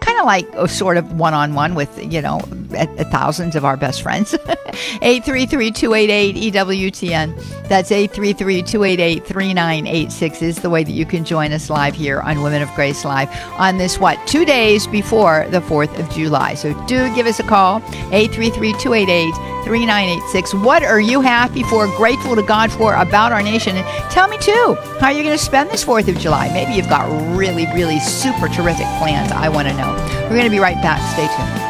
kind of like sort of one-on-one with, thousands of our best friends. 833-288-EWTN. That's 833-288-3986 is the way that you can join us live here on Women of Grace Live on this, 2 days before the 4th of July. So do give us a call, 833-288-3986. What are you happy for, grateful to God for about our nation? And tell me, too, how you're going to spend this 4th of July. Maybe you've got really, really super terrific plans. I want to know. We're going to be right back. Stay tuned.